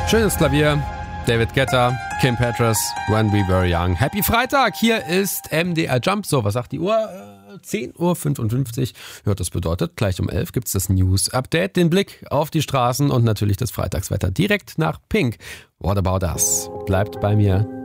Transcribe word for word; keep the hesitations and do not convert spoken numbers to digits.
Schönes Klavier. David Guetta, Kim Petras, When We Were Young. Happy Freitag, hier ist M D R Jump. So, was sagt die Uhr? Äh, zehn Uhr fünfundfünfzig. Hört, das bedeutet, gleich um elf gibt's das News-Update, den Blick auf die Straßen und natürlich das Freitagswetter direkt nach Pink. What About Us? Bleibt bei mir